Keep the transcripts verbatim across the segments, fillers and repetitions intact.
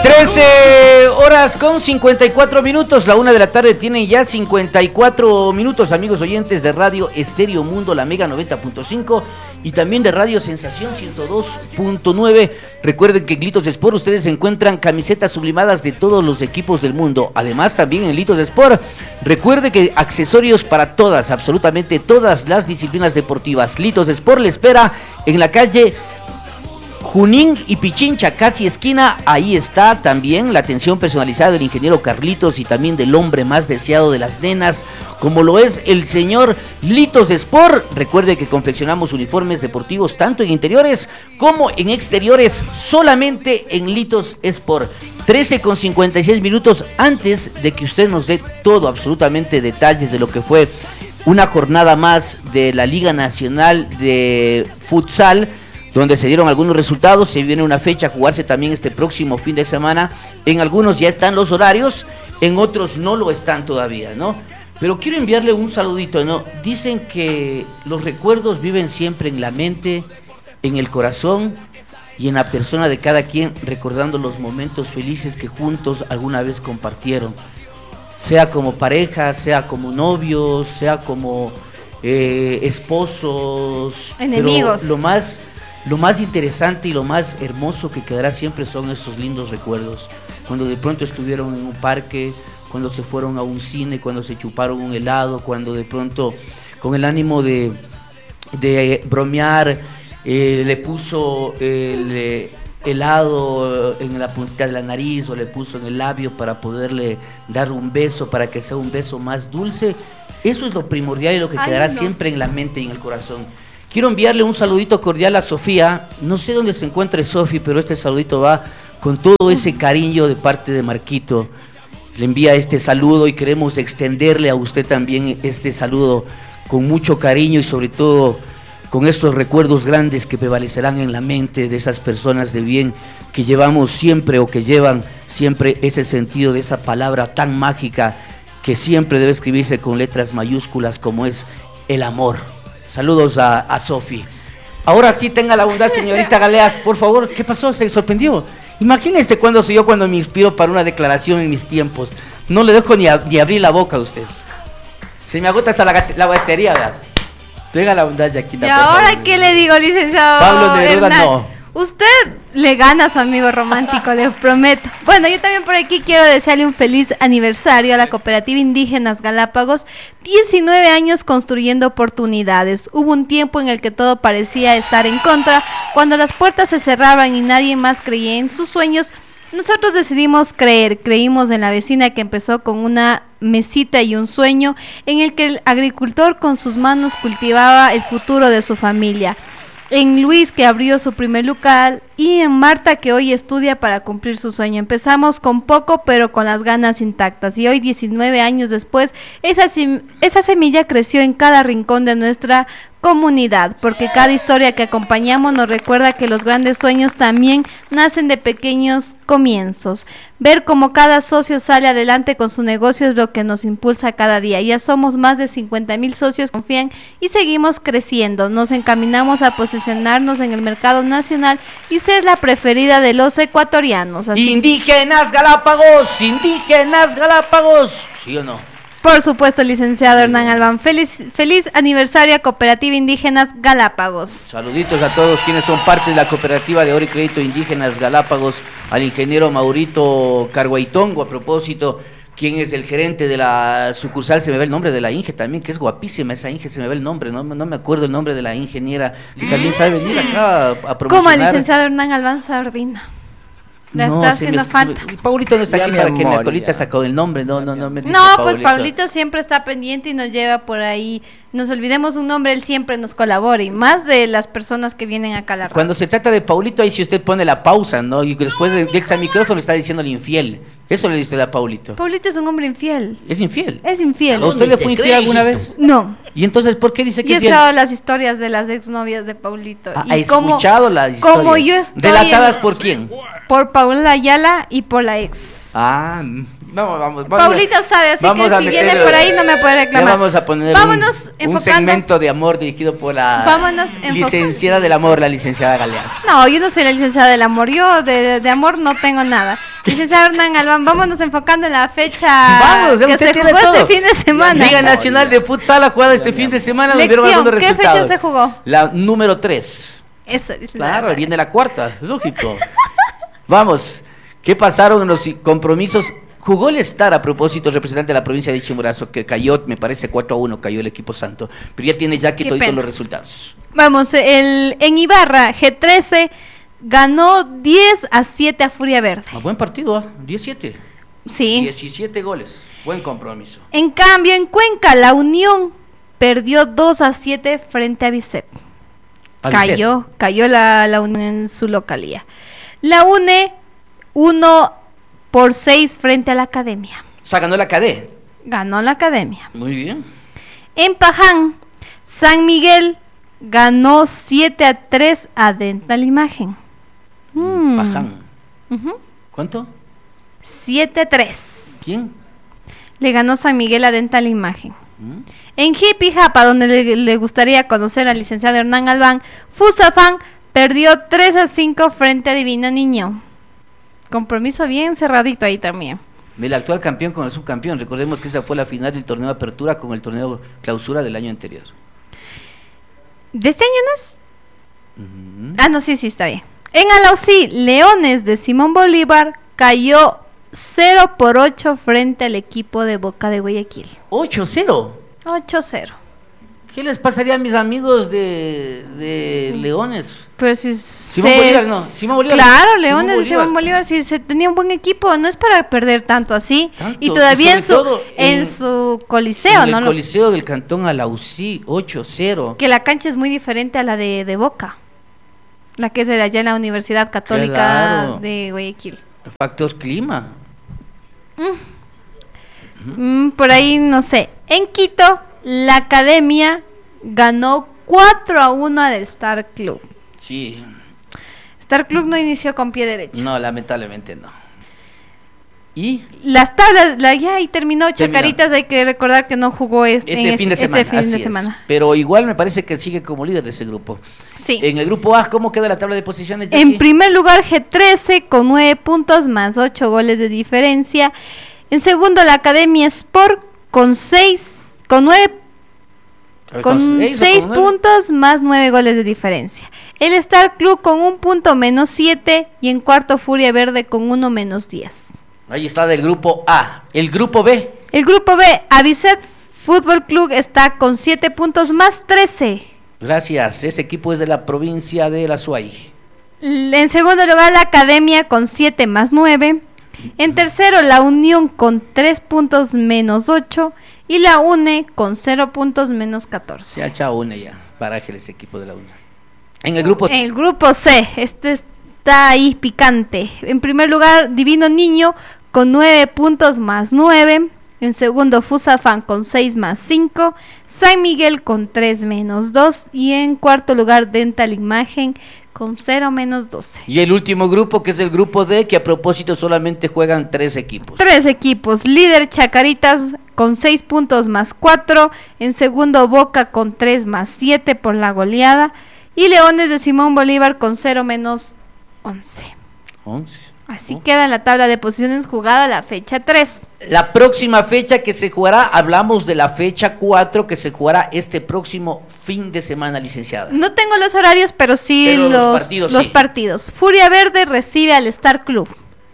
trece horas con cincuenta y cuatro minutos, la una de la tarde tienen ya cincuenta y cuatro minutos, amigos oyentes de Radio Estéreo Mundo, la Mega noventa punto cinco y también de Radio Sensación ciento dos punto nueve. Recuerden que en Litos Sport ustedes encuentran camisetas sublimadas de todos los equipos del mundo. Además, también en Litos Sport, recuerde que accesorios para todas, absolutamente todas las disciplinas deportivas. Litos Sport le espera en la calle Junín y Pichincha, casi esquina. Ahí está también la atención personalizada del ingeniero Carlitos y también del hombre más deseado de las nenas, como lo es el señor Litos Sport. Recuerde que confeccionamos uniformes deportivos tanto en interiores como en exteriores, solamente en Litos Sport. trece con cincuenta y seis minutos, antes de que usted nos dé todo, absolutamente detalles de lo que fue una jornada más de la Liga Nacional de Futsal, donde se dieron algunos resultados. Se viene una fecha a jugarse también este próximo fin de semana. En algunos ya están los horarios, en otros no lo están todavía, ¿no? Pero quiero enviarle un saludito, ¿no? Dicen que los recuerdos viven siempre en la mente, en el corazón y en la persona de cada quien, recordando los momentos felices que juntos alguna vez compartieron. Sea como pareja, sea como novios, sea como eh, esposos, enemigos. Pero lo más... Lo más interesante y lo más hermoso que quedará siempre son esos lindos recuerdos. Cuando de pronto estuvieron en un parque, cuando se fueron a un cine, cuando se chuparon un helado, cuando de pronto con el ánimo de, de bromear eh, le puso el eh, helado en la puntita de la nariz o le puso en el labio para poderle dar un beso, para que sea un beso más dulce. Eso es lo primordial y lo que Ay, quedará no. siempre en la mente y en el corazón. Quiero enviarle un saludito cordial a Sofía. No sé dónde se encuentre Sofi, pero este saludito va con todo ese cariño de parte de Marquito. Le envía este saludo y queremos extenderle a usted también este saludo con mucho cariño y sobre todo con estos recuerdos grandes que prevalecerán en la mente de esas personas de bien que llevamos siempre o que llevan siempre ese sentido de esa palabra tan mágica que siempre debe escribirse con letras mayúsculas como es el amor. Saludos a, a Sofi. Ahora sí, tenga la bondad, señorita Galeas, por favor. ¿Qué pasó? ¿Se sorprendió? Imagínense cuando soy yo cuando me inspiro para una declaración en mis tiempos. No le dejo ni, a, ni abrir la boca a usted. Se me agota hasta la, la batería, ¿verdad? Tenga la bondad, Yaquita. ¿Y ahora qué le digo, licenciado Pablo Neruda, Hernán? no. Usted le gana a su amigo romántico, le prometo. Bueno, yo también por aquí quiero desearle un feliz aniversario a la Cooperativa Indígenas Galápagos. diecinueve años construyendo oportunidades. Hubo un tiempo en el que todo parecía estar en contra, cuando las puertas se cerraban y nadie más creía en sus sueños. Nosotros decidimos creer, creímos en la vecina que empezó con una mesita y un sueño en el que el agricultor con sus manos cultivaba el futuro de su familia. En Luis, que abrió su primer local, y en Marta, que hoy estudia para cumplir su sueño. Empezamos con poco, pero con las ganas intactas, y hoy, diecinueve años después, esa, sem- esa semilla creció en cada rincón de nuestra comunidad, porque cada historia que acompañamos nos recuerda que los grandes sueños también nacen de pequeños comienzos. Ver cómo cada socio sale adelante con su negocio es lo que nos impulsa cada día. Ya somos más de cincuenta mil socios que confían y seguimos creciendo. Nos encaminamos a posicionarnos en el mercado nacional y ser la preferida de los ecuatorianos. Así. Indígenas Galápagos, indígenas Galápagos, ¿sí o no? Por supuesto, licenciado Hernán Albán. Feliz, feliz aniversario a Cooperativa Indígenas Galápagos. Saluditos a todos quienes son parte de la Cooperativa de Oro y Crédito Indígenas Galápagos, al ingeniero Maurito Carguaitongo, a propósito, quien es el gerente de la sucursal, se me ve el nombre de la Inge también, que es guapísima esa Inge, se me ve el nombre, no, no me acuerdo el nombre de la ingeniera, que también sabe venir acá a, a promocionar. Como el licenciado Hernán Albán Sardina. Le No, está se haciendo me- falta. Paulito no está Ya aquí mi para que me amor, actualice ya. hasta con el nombre, no, no, no me dice No, pues Pablito siempre está pendiente y nos lleva por ahí. Nos olvidemos un nombre, él siempre nos colabora, y más de las personas que vienen acá a la radio. Cuando se trata de Paulito, ahí si usted pone la pausa, ¿no? Y después directa al micrófono está diciendo el infiel. Eso le dice usted a Paulito. Pablito es un hombre infiel. ¿Es infiel? Es infiel. ¿A usted le fue infiel alguna vez? No. ¿Y entonces por qué dice que Yo he es infiel? escuchado las historias de las exnovias de Paulito. Ah, y ¿ha cómo- escuchado las historias? Como yo estoy ¿Relatadas en- por quién? Por Paula Ayala y por la ex. Ah, mm, vamos, vamos. vamos Paulito sabe, así vamos que a si meter- viene por ahí no me puede Le reclamar. vamos a poner Vámonos un, un enfocando. segmento de amor dirigido por la Vámonos enfocando. licenciada del amor, la licenciada Galeas. No, yo no soy la licenciada del amor, yo de, de amor no tengo nada. Licenciado Hernán Albán, vámonos enfocando en la fecha Vamos, que se jugó todo. Este fin de semana. Liga Nacional de Futsal ha jugado este fin de semana. Lección, ¿qué fecha se jugó? La número tres. Eso, dice. Claro, viene la cuarta, lógico. Vamos, ¿qué pasaron en los compromisos? Jugó el Star, a propósito, representante de la provincia de Chimborazo, que cayó, me parece, cuatro a uno, cayó el equipo santo. Pero ya tiene ya que todos los resultados. Vamos, el, en Ibarra, G trece ganó diez a siete a Furia Verde. A buen partido, ¿eh? diecisiete. Sí. diecisiete goles, buen compromiso. En cambio, en Cuenca, la Unión perdió dos a siete frente a Bicep. Cayó, cayó la, la Unión en su localía. La UNE, uno por seis frente a la Academia. O sea, ganó la Academia. Ganó la Academia. Muy bien. En Paján, San Miguel ganó siete a tres a Dental Imagen. Mm. Paján. Uh-huh. ¿Cuánto? siete a tres. ¿Quién? Le ganó San Miguel a Dental Imagen. ¿Mm? En Jipijapa, donde le, le gustaría conocer al licenciado Hernán Albán, Fusafán perdió tres a cinco frente a Divino Niño. Compromiso bien cerradito ahí también. El actual campeón con el subcampeón. Recordemos que esa fue la final del torneo de apertura con el torneo clausura del año anterior. ¿De este año no es? Uh-huh. Ah, no, sí, sí, está bien. En Alausí, Leones de Simón Bolívar cayó cero por ocho frente al equipo de Boca de Guayaquil. ocho cero. ocho cero. ¿Qué les pasaría a mis amigos de, de Leones? Pero si Simón se... Bolívar, no. Simón Bolívar. Claro, Simón Leones de Bolívar. Simón Bolívar, si se tenía un buen equipo, no es para perder tanto así. Tanto, Y todavía y en su, sobre todo en, en- su coliseo, En ¿no? el Lo- coliseo del Cantón Alausí, ocho cero. que la cancha es muy diferente a la de, de Boca, la que es de allá en la Universidad Católica Claro. de Guayaquil. Factos clima. Mm, por ahí no sé. En Quito, la Academia ganó cuatro a uno al Star Club. Sí. Star Club no inició con pie derecho. No, lamentablemente no. ¿Y? Las tablas, la, ya ahí terminó. Terminó. Chacaritas, hay que recordar que no jugó este, Este en fin de este semana. fin así de es. semana. Pero igual me parece que sigue como líder de ese grupo. Sí. En el grupo A, ¿cómo queda la tabla de posiciones? En Jackie? primer lugar, G trece con nueve puntos más ocho goles de diferencia. En segundo, la Academia Sport con seis, con nueve, A ver, con seis o seis con nueve. puntos más nueve goles de diferencia. El Star Club con un punto menos siete y en cuarto Furia Verde con uno menos diez. Ahí está del grupo A. El grupo B. El grupo B, Avicet Fútbol Club está con siete puntos más trece. Gracias. Ese equipo es de la provincia de La Suay. L- En segundo lugar, la Academia con siete más nueve. En tercero, la Unión con tres puntos menos ocho. Y la UNE con cero puntos menos Se catorce. ha echado una ya. Baraje ese equipo de la U N A. En el grupo En el grupo C, este está ahí picante. En primer lugar, Divino Niño con nueve puntos más nueve. En segundo, Fusafán con seis más cinco. San Miguel con tres menos dos. Y en cuarto lugar, Dental Imagen con cero menos doce. Y el último grupo, que es el grupo D, que a propósito solamente juegan tres equipos. Tres equipos. Líder Chacaritas con seis puntos más cuatro. En segundo, Boca con tres más siete por la goleada. Y Leones de Simón Bolívar con cero menos once. once. Así Oh. queda la tabla de posiciones jugada la fecha tres. La próxima fecha que se jugará, hablamos de la fecha cuatro que se jugará este próximo fin de semana, licenciada. No tengo los horarios, pero sí Pero los los, partidos, los sí. partidos. Furia Verde recibe al Star Club.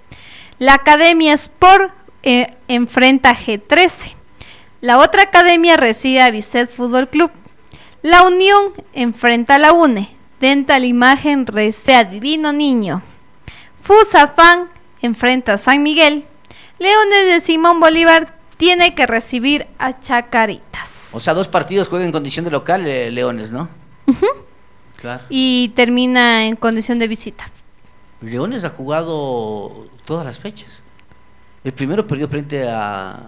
La Academia Sport eh, enfrenta a G trece. La otra academia recibe a Vicet Fútbol Club. La Unión enfrenta a la UNE. Dental Imagen recibe a Divino Niño. Fusafán enfrenta a San Miguel. Leones de Simón Bolívar tiene que recibir a Chacaritas. O sea, dos partidos juegan en condición de local, eh, Leones, ¿no? Claro. Y termina en condición de visita. Leones ha jugado todas las fechas. El primero perdió frente a...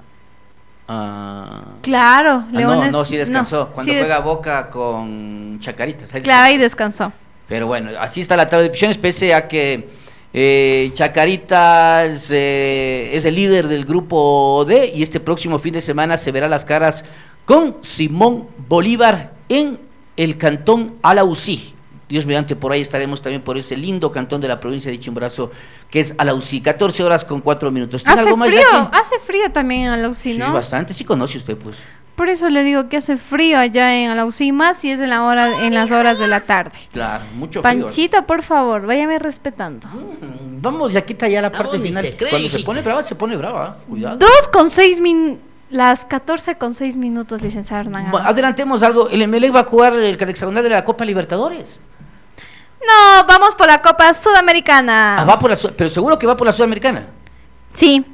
a- Claro, Ah, Leones. no, no, sí descansó. no, Cuando sí des- juega Boca con Chacaritas. ahí Claro, ahí descansó. descansó. Pero bueno, así está la tabla de posiciones, pese a que eh, Chacaritas eh, es el líder del grupo D y este próximo fin de semana se verá las caras con Simón Bolívar en el Cantón Alausí. Dios mediante, por ahí estaremos también por ese lindo cantón de la provincia de Chimborazo, que es Alausí, catorce horas con cuatro minutos. Hace algo más, frío, Jackie? Hace frío también en Alausí, ¿no? Sí, bastante, sí conoce usted, pues. Por eso le digo que hace frío allá en Alausí, más si es en, la hora, en las horas de la tarde. Claro, mucho frío. Panchito, por favor, váyame respetando. Mm, vamos, ya quita ya la parte final. Cuando se pone brava, se pone brava, cuidado. Dos con seis min... Las catorce con seis minutos, licenciado Hernán. Bueno, adelantemos algo, el Emelec va a jugar el hexagonal de la Copa Libertadores. No, vamos por la Copa Sudamericana. Ah, va por la, pero seguro que va por la Sudamericana. Sí.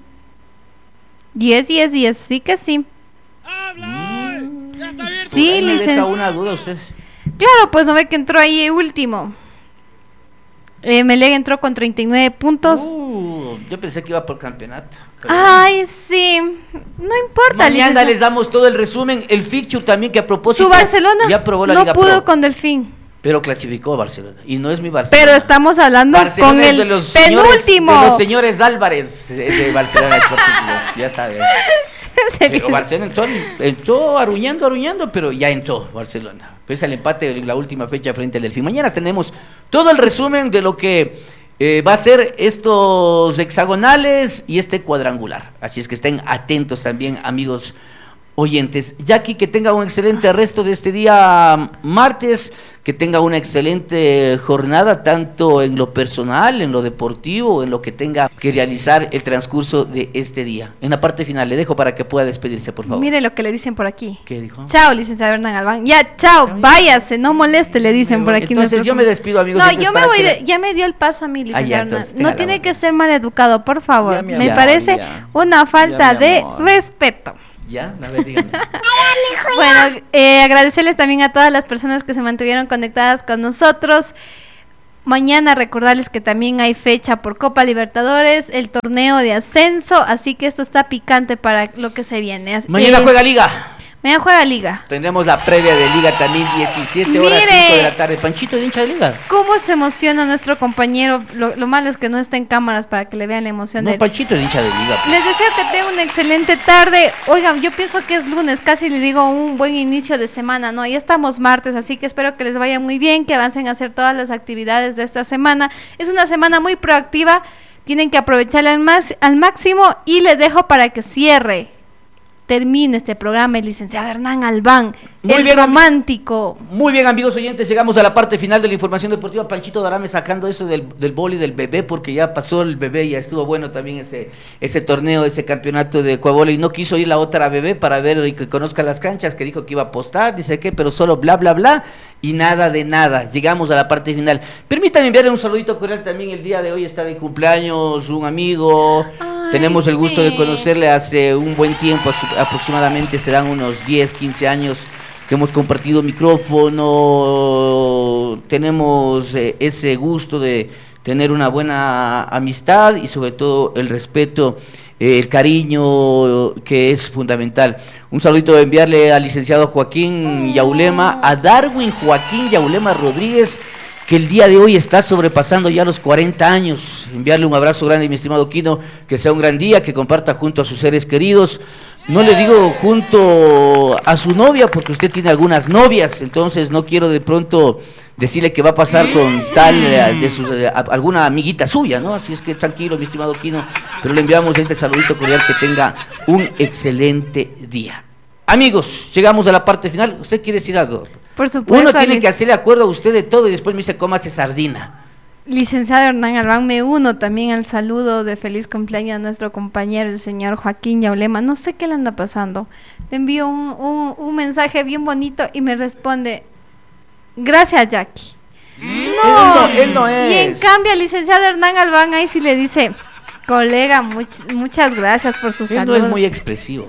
Yes, yes, yes, sí que sí. Mm. Ya está bien. Sí, licenciado. una duda usted. Claro, pues no ve que entró ahí último. Emelec entró con treinta y nueve puntos. Uh, yo pensé que iba por campeonato. Ay, sí, no importa. Mañana licenciado. les damos todo el resumen, el fixture también, que a propósito su Barcelona ya probó la no Liga pudo Pro, con Delfín, pero clasificó a Barcelona y no es mi Barcelona. pero estamos hablando Barcelona con es el de los penúltimo señores, de los señores Álvarez de Barcelona, ya sabes. Pero Barcelona entró, entró aruñando, aruñando, pero ya entró Barcelona. Pese al empate de la última fecha frente al Delfín. Mañana tenemos todo el resumen de lo que Eh, va a ser estos hexagonales y este cuadrangular. Así es que estén atentos también, amigos oyentes. Jackie, que tenga un excelente resto de este día martes, que tenga una excelente jornada, tanto en lo personal, en lo deportivo, en lo que tenga que realizar el transcurso de este día. En la parte final, le dejo para que pueda despedirse, por favor. Mire lo que le dicen por aquí. ¿Qué dijo? Chao, licenciado Hernán Albán. Ya, chao, váyase, no moleste, le dicen por aquí. Entonces yo me despido, amigos. No, yo me voy, de, ya me dio el paso a mí, licenciado Hernán. No tiene que ser mal educado, por favor. Ya, me amor, parece ya. una falta ya, de respeto. Ya, a ver, dígame. Bueno, eh, agradecerles también a todas las personas que se mantuvieron conectadas con nosotros. Mañana recordarles que también hay fecha por Copa Libertadores, el torneo de ascenso, así que esto está picante para lo que se viene. Mañana eh, juega Liga. Mañana juega Liga. Tendremos la previa de Liga también, diecisiete horas, cinco de la tarde. Panchito, de hincha de Liga. ¿Cómo se emociona nuestro compañero? Lo, lo malo es que no está en cámaras para que le vean la emoción. No, de él. Panchito es hincha de Liga. Pues. Les deseo que tengan una excelente tarde. Oigan, yo pienso que es lunes, casi le digo un buen inicio de semana, ¿no? Ya estamos martes, así que espero que les vaya muy bien, que avancen a hacer todas las actividades de esta semana. Es una semana muy proactiva, tienen que aprovecharla al, más, al máximo y les dejo para que cierre. Termine este programa el licenciado Hernán Albán, muy el bien, romántico. Muy bien, amigos oyentes, llegamos a la parte final de la información deportiva. Panchito Darame sacando eso del, del boli del bebé, porque ya pasó el bebé, ya estuvo bueno también ese ese torneo, ese campeonato de cuabole, y no quiso ir la otra bebé para ver y que conozca las canchas, que dijo que iba a apostar, dice que, pero solo bla, bla, bla, y nada de nada. Llegamos a la parte final. Permítanme enviarle un saludito cordial también. El día de hoy está de cumpleaños un amigo. Ay, tenemos el gusto sí. de conocerle hace un buen tiempo, aproximadamente serán unos diez, quince años que hemos compartido micrófono. Tenemos eh, ese gusto de tener una buena amistad y sobre todo el respeto, eh, el cariño, que es fundamental. Un saludito de enviarle al licenciado Joaquín Yaulema, a Darwin Joaquín Yaulema Rodríguez, que el día de hoy está sobrepasando ya los cuarenta años. Enviarle un abrazo grande, mi estimado Quino, que sea un gran día, que comparta junto a sus seres queridos. No le digo junto a su novia, porque usted tiene algunas novias, entonces no quiero de pronto decirle que va a pasar con tal de sus, a, alguna amiguita suya, ¿no? Así es que tranquilo, mi estimado Quino, pero le enviamos este saludito cordial, que tenga un excelente día. Amigos, llegamos a la parte final. ¿Usted quiere decir algo? Por supuesto. Uno tiene que hacerle acuerdo a usted de todo y después me dice, cómase sardina. Licenciado Hernán Albán, me uno también al saludo de feliz cumpleaños a nuestro compañero, el señor Joaquín Yaulema. No sé qué le anda pasando. Le envío un, un, un mensaje bien bonito y me responde, gracias, Jackie. No, él no, él no es. Y en cambio, el licenciado Hernán Albán ahí sí le dice, colega, much, muchas gracias por su él saludo. Él no es muy expresivo.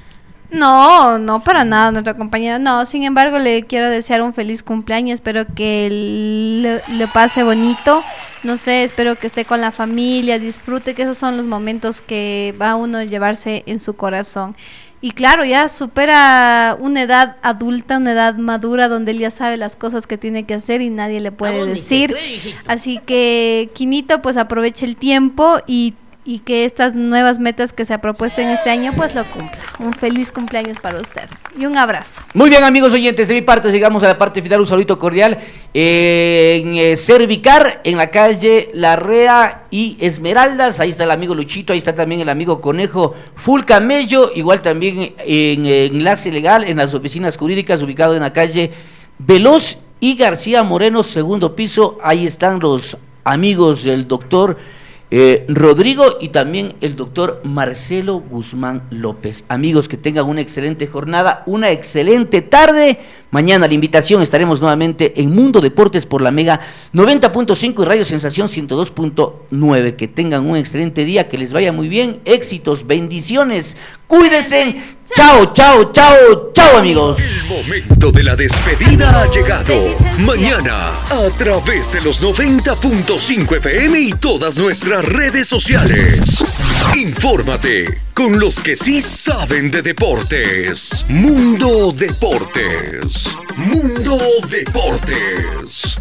No, no para nada, nuestra compañera. No, sin embargo, le quiero desear un feliz cumpleaños. Espero que le, le pase bonito. No sé, espero que esté con la familia, disfrute, que esos son los momentos que va uno a llevarse en su corazón. Y claro, ya supera una edad adulta, una edad madura, donde él ya sabe las cosas que tiene que hacer y nadie le puede decir. Así que, Quinito, pues aproveche el tiempo y y que estas nuevas metas que se ha propuesto en este año pues lo cumpla. Un feliz cumpleaños para usted y un abrazo. Muy bien, amigos oyentes, de mi parte llegamos a la parte final, un saludito cordial eh, en eh, Cervicar, en la calle Larrea y Esmeraldas. Ahí está el amigo Luchito, ahí está también el amigo Conejo Full Camello, igual también en, en Enlace Legal, en las oficinas jurídicas, ubicado en la calle Veloz y García Moreno, segundo piso. Ahí están los amigos del doctor eh, Rodrigo y también el doctor Marcelo Guzmán López. Amigos, que tengan una excelente jornada, una excelente tarde. Mañana la invitación, estaremos nuevamente en Mundo Deportes por la Mega noventa punto cinco y Radio Sensación ciento dos punto nueve. Que tengan un excelente día, que les vaya muy bien, éxitos, bendiciones, cuídense. Chao, chao, chao, chao, amigos. El momento de la despedida ha llegado. Mañana, a través de los noventa punto cinco F M y todas nuestras redes sociales. Infórmate con los que sí saben de deportes. Mundo Deportes. Mundo Deportes.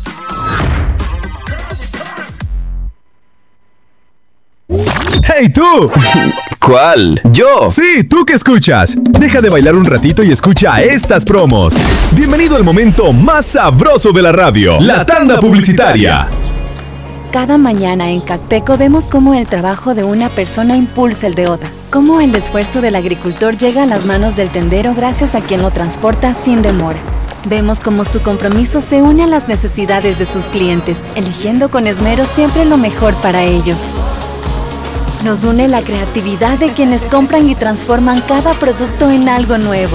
¡Hey tú! ¿Cuál? ¿Yo? Sí, tú que escuchas. Deja de bailar un ratito y escucha estas promos. Bienvenido al momento más sabroso de la radio, la tanda publicitaria. Cada mañana en Cacpeco vemos cómo el trabajo de una persona impulsa el de otra. Cómo el esfuerzo del agricultor llega a las manos del tendero gracias a quien lo transporta sin demora. Vemos cómo su compromiso se une a las necesidades de sus clientes, eligiendo con esmero siempre lo mejor para ellos. Nos une la creatividad de quienes compran y transforman cada producto en algo nuevo.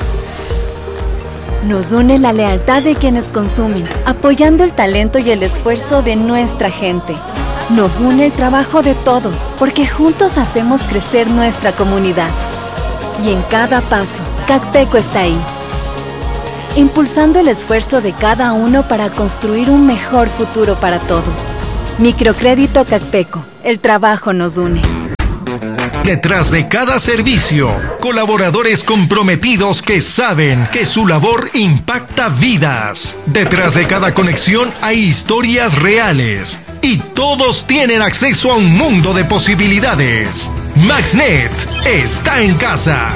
Nos une la lealtad de quienes consumen, apoyando el talento y el esfuerzo de nuestra gente. Nos une el trabajo de todos, porque juntos hacemos crecer nuestra comunidad. Y en cada paso, Cacpeco está ahí, impulsando el esfuerzo de cada uno para construir un mejor futuro para todos. Microcrédito Cacpeco, el trabajo nos une. Detrás de cada servicio, colaboradores comprometidos que saben que su labor impacta vidas. Detrás de cada conexión hay historias reales y todos tienen acceso a un mundo de posibilidades. MaxNet está en casa.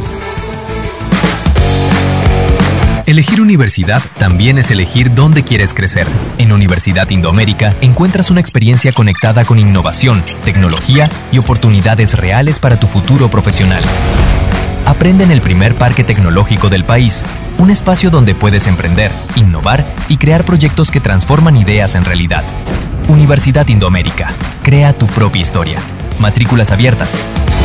Elegir universidad también es elegir dónde quieres crecer. En Universidad Indoamérica encuentras una experiencia conectada con innovación, tecnología y oportunidades reales para tu futuro profesional. Aprende en el primer parque tecnológico del país, un espacio donde puedes emprender, innovar y crear proyectos que transforman ideas en realidad. Universidad Indoamérica. Crea tu propia historia. Matrículas abiertas.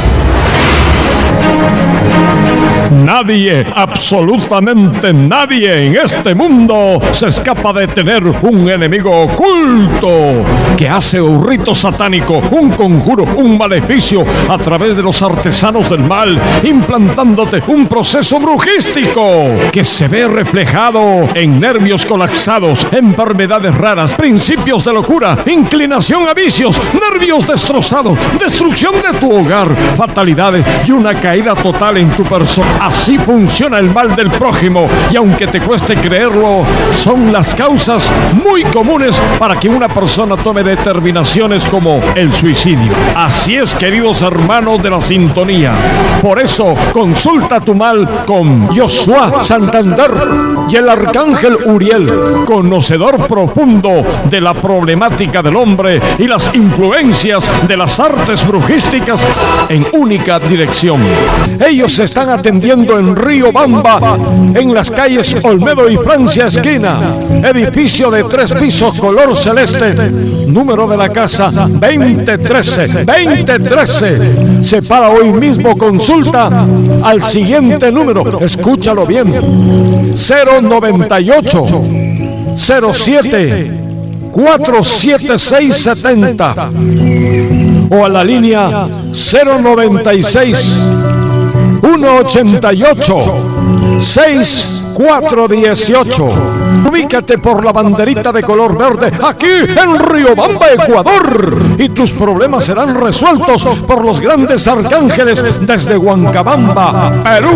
Nadie, absolutamente nadie en este mundo se escapa de tener un enemigo oculto que hace un rito satánico, un conjuro, un maleficio a través de los artesanos del mal, implantándote un proceso brujístico que se ve reflejado en nervios colapsados, enfermedades raras, principios de locura, inclinación a vicios, nervios destrozados, destrucción de tu hogar, fatalidades y una caída total en tu persona. Así funciona el mal del prójimo y aunque te cueste creerlo, son las causas muy comunes para que una persona tome determinaciones como el suicidio. Así es, queridos hermanos de la sintonía. Por eso, consulta tu mal con Josué Santander y el arcángel Uriel, conocedor profundo de la problemática del hombre y las influencias de las artes brujísticas en única dirección. Ellos se están atendiendo en Río Bamba, en las calles Olmedo y Francia esquina, edificio de tres pisos color celeste, número de la casa veinte trece, veinte trece. Separa hoy mismo consulta al siguiente número, escúchalo bien, cero noventa y ocho, cero siete, cuatro siete seis setenta o a la línea cero noventa y seis, uno ochenta y ocho, seis cuatro dieciocho. Ubícate por la banderita de color verde aquí en Riobamba, Ecuador, y tus problemas serán resueltos por los grandes arcángeles desde Huancabamba, Perú.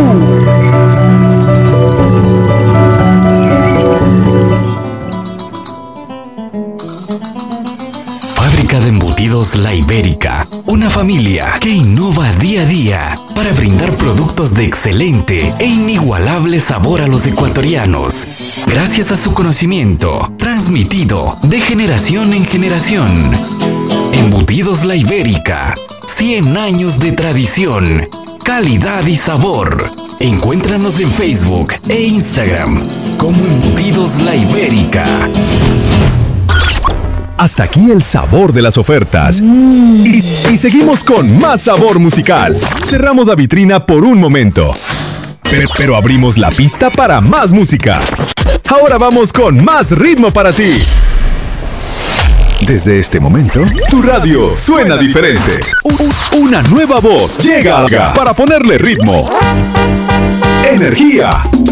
Fábrica de embutidos La Ibérica, una familia que innova día a día para brindar productos de excelente e inigualable sabor a los ecuatorianos. Gracias a su conocimiento, transmitido de generación en generación. Embutidos La Ibérica, cien años de tradición, calidad y sabor. Encuéntranos en Facebook e Instagram como Embutidos La Ibérica. Hasta aquí el sabor de las ofertas. Mm. Y, y seguimos con más sabor musical. Cerramos la vitrina por un momento, pero, pero abrimos la pista para más música. Ahora vamos con más ritmo para ti. Desde este momento, tu radio suena diferente. U- una nueva voz llega para ponerle ritmo, energía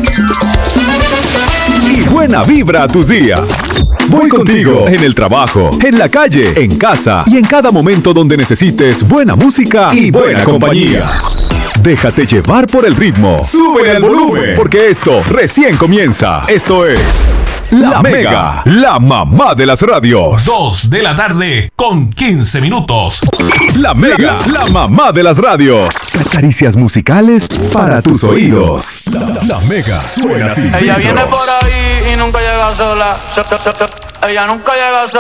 y buena vibra a tus días. Voy contigo en el trabajo, en la calle, en casa y en cada momento donde necesites buena música y buena compañía. Déjate llevar por el ritmo. Sube el volumen, porque esto recién comienza. Esto es La Mega, la mamá de las radios. Dos de la tarde con quince minutos. La Mega, la mamá de las radios. Caricias musicales para tus oídos. La, la Mega suena sin Ella filtros. viene por ahí y nunca llega sola. Ella nunca llega sola.